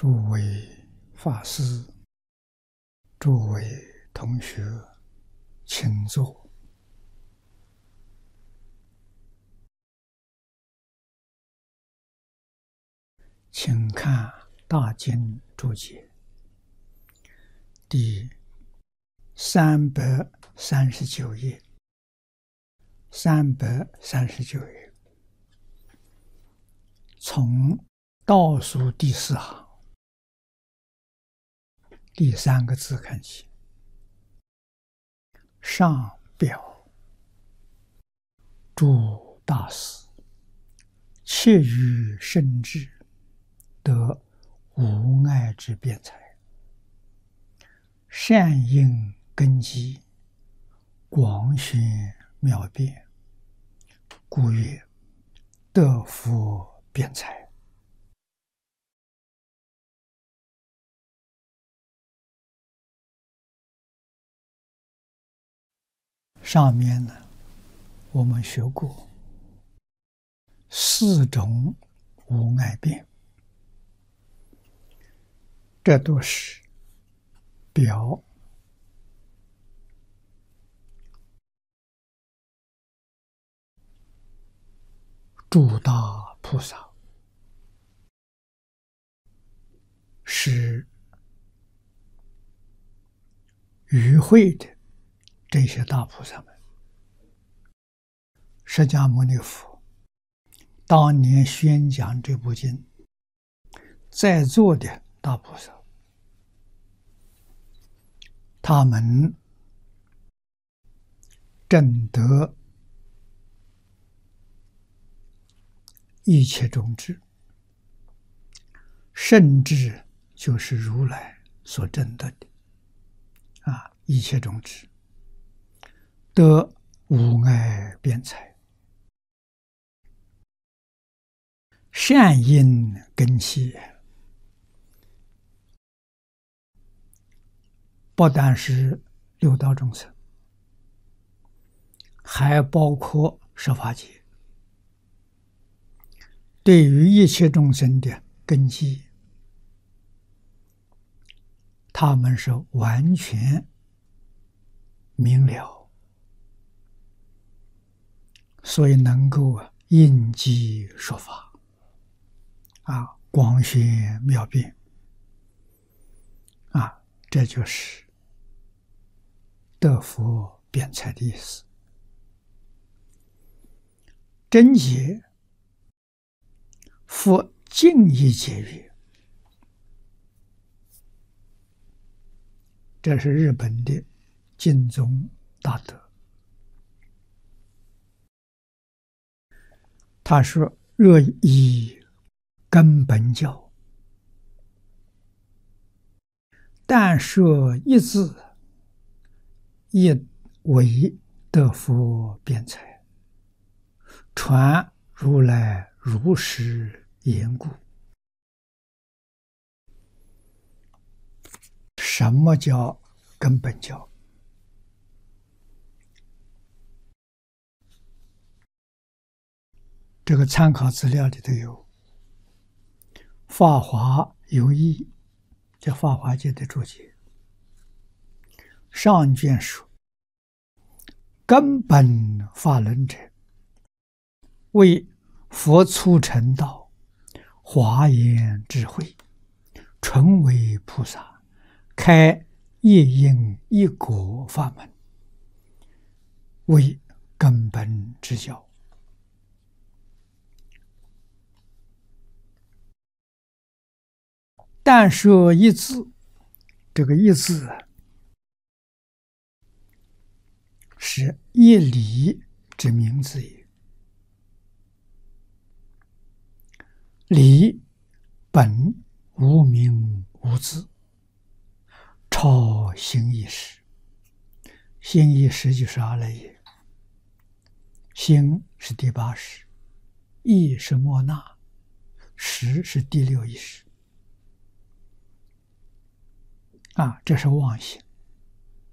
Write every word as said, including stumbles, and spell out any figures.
诸位法师、诸位同学，请坐。请看《大经注解》第三百三十九页。三百三十九页，从倒数第四行第三个字看起。上表诸大师，切于圣智，得无碍之辩才，善应根基，广宣妙辩，故曰得佛辩才。上面呢，我们学过四种无碍辩，这都是表诸大菩萨，是与会的这些大菩萨们。释迦牟尼佛当年宣讲这部经，在座的大菩萨，他们证得一切种智，圣智就是如来所证得的啊，一切种智，得无碍辩才，善因根器，不但是六道众生，还包括十法界，对于一切众生的根基，他们是完全明了，所以能够应机说法啊，广宣妙辩啊，这就是得佛辩才的意思。真解复净义解曰，这是日本的净宗大德，他说：若以根本教，但设一字，亦为得佛辩才，传如来如实言故。什么叫根本教？这个参考资料里头有《法华有义》，这《法华经》的注解，上卷说：根本法轮者，为佛初成道，华严智慧，纯为菩萨，开一因一果法门，为根本之教。但设一字，这个一字是一理之名字也。理本无名无字，超心意识。心意识就是阿赖耶，心是第八识，意是莫那，识是第六意识。啊，这是妄心。